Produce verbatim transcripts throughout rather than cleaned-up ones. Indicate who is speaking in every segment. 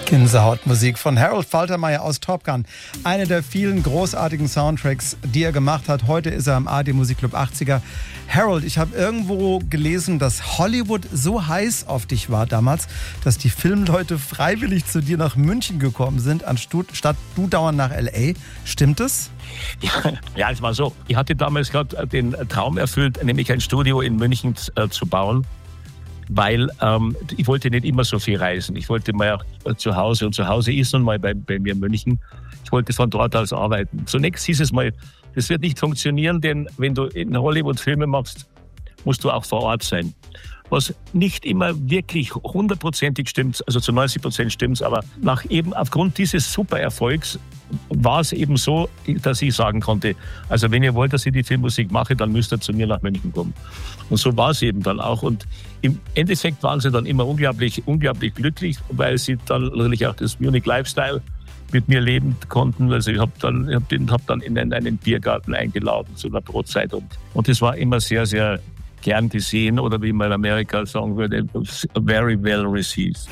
Speaker 1: Gänsehautmusik von Harold Faltermeyer aus Top Gun. Einer der vielen großartigen Soundtracks, die er gemacht hat. Heute ist er im A R D Musikclub achtziger. Harold, ich habe irgendwo gelesen, dass Hollywood so heiß auf dich war damals, dass die Filmleute freiwillig zu dir nach München gekommen sind, anstatt du dauernd nach L A. Stimmt es?
Speaker 2: Ja, ja, es war so. Ich hatte damals gerade den Traum erfüllt, nämlich ein Studio in München äh, zu bauen. Weil ähm, ich wollte nicht immer so viel reisen. Ich wollte mal auch zu Hause, und zu Hause ist nun mal bei, bei mir in München. Ich wollte von dort aus arbeiten. Zunächst hieß es mal, das wird nicht funktionieren, denn wenn du in Hollywood Filme machst, musst du auch vor Ort sein. Was nicht immer wirklich hundertprozentig stimmt, also zu neunzig Prozent stimmt's, aber nach eben aufgrund dieses Supererfolgs war es eben so, dass ich sagen konnte, also wenn ihr wollt, dass ich die Filmmusik mache, dann müsst ihr zu mir nach München kommen. Und so war es eben dann auch. Und im Endeffekt waren sie dann immer unglaublich, unglaublich glücklich, weil sie dann natürlich auch das Munich Lifestyle mit mir leben konnten. Also ich habe dann, ich hab den, hab dann in einen, einen Biergarten eingeladen zu einer Brotzeit. Und, und das war immer sehr, sehr gern gesehen, oder wie man in Amerika sagen würde, very well received.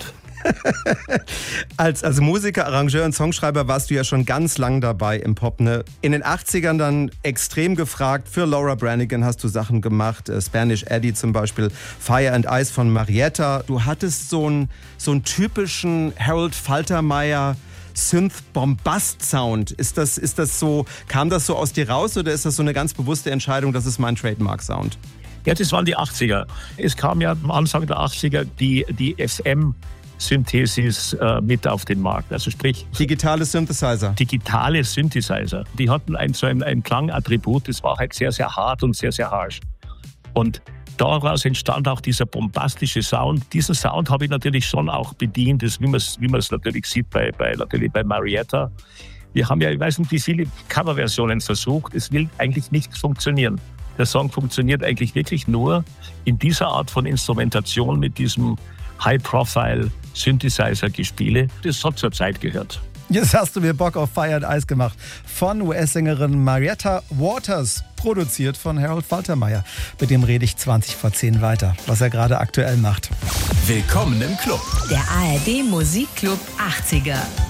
Speaker 1: als, als Musiker, Arrangeur und Songschreiber warst du ja schon ganz lang dabei im Pop, ne? In den achtzigern dann extrem gefragt. Für Laura Branigan hast du Sachen gemacht, äh, Spanish Eddie zum Beispiel, Fire and Ice von Marietta. Du hattest so einen so einen typischen Harold Faltermeyer Synth-Bombast-Sound. Ist das, ist das so, kam das so aus dir raus, oder ist das so eine ganz bewusste Entscheidung, das ist mein Trademark-Sound?
Speaker 2: Ja, das waren die achtziger. Es kam ja am Anfang der achtziger die, die F M-Synthesis äh, mit auf den Markt. Also sprich...
Speaker 1: Digitale Synthesizer.
Speaker 2: Digitale Synthesizer. Die hatten ein, so ein, ein Klangattribut, das war halt sehr, sehr hart und sehr, sehr harsh. Und daraus entstand auch dieser bombastische Sound. Diesen Sound habe ich natürlich schon auch bedient, das, wie man es wie man es natürlich sieht bei, bei, natürlich bei Marietta. Wir haben ja, ich weiß nicht, wie viele Coverversionen versucht. Es will eigentlich nicht funktionieren. Der Song funktioniert eigentlich wirklich nur in dieser Art von Instrumentation mit diesem High-Profile-Synthesizer-Gespiele. Das hat zur Zeit gehört.
Speaker 1: Jetzt hast du mir Bock auf Fire and Ice gemacht. Von U S-Sängerin Marietta Waters, produziert von Harold Faltermeyer. Mit dem rede ich zwanzig vor zehn weiter, was er gerade aktuell macht.
Speaker 3: Willkommen im Club.
Speaker 4: Der A R D Musikclub achtziger.